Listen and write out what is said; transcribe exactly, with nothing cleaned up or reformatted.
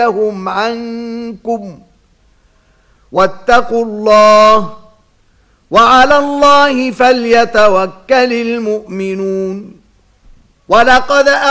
هم عنكم واتقوا الله وعلى الله فليتوكل المؤمنون. ولقد